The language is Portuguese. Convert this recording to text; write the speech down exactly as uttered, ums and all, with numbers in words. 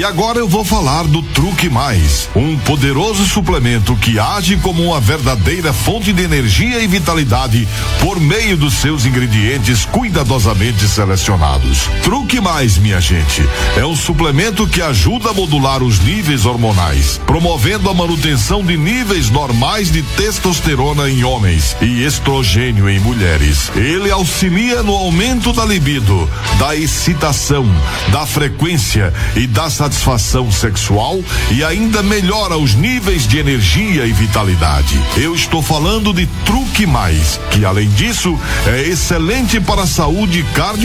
agora eu vou falar do Truque Mais, um poderoso suplemento que age como uma verdadeira fonte de energia e vitalidade por meio dos seus ingredientes cuidadosamente selecionados. Truque Mais, minha gente, é um suplemento que ajuda a modular os níveis hormonais, promovendo a manutenção de níveis normais de testosterona em homens e estrogênio em mulheres. Ele auxilia no aumento da libido, da excitação, da frequência e da satisfação sexual e ainda melhora os níveis de energia e vitalidade. Eu estou falando de Truque Mais, que além disso é excelente para a saúde cardiovascular